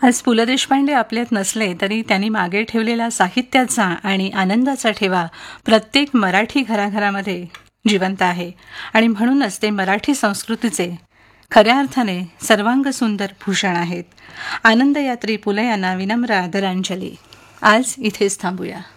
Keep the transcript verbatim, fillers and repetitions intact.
आज पु ल देशपांडे आपल्यात नसले तरी त्यांनी मागे ठेवलेला साहित्याचा आणि आनंदाचा ठेवा प्रत्येक मराठी घराघरामध्ये जिवंत आहे आणि म्हणूनच ते मराठी संस्कृतीचे खऱ्या अर्थाने सर्वांग सुंदर भूषण आहेत. आनंदयात्री पुलयांना विनम्र आदरांजली. आज इथेच थांबूया.